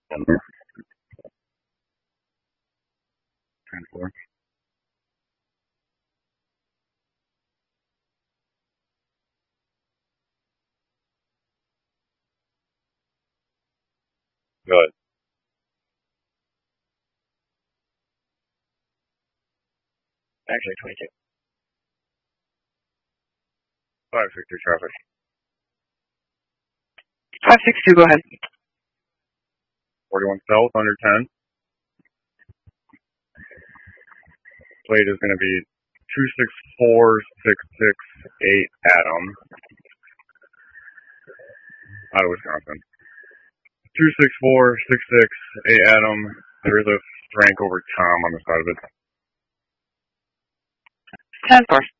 10-4. 10-4. Good. Actually, 22. 5-6-2 traffic. 562, go ahead. 41 south, under 10. Plate is going to be 264668 Adam, out of Wisconsin. 264668 Adam. There is a Frank over Tom on the side of it. 10-4.